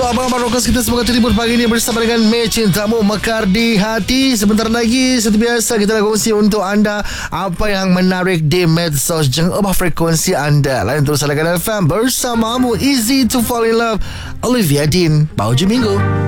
abang-abang rockers kita semoga terhibur pagi ini bersama dengan Mei Cintamu Mekar di Hati. Sebentar lagi seperti biasa kita nak kongsi untuk anda apa yang menarik di medsos. Jangan ubah frekuensi anda. Lain terus Layan FM bersamamu. Easy to fall in love. Olivia Dean, Bau Je Minggu.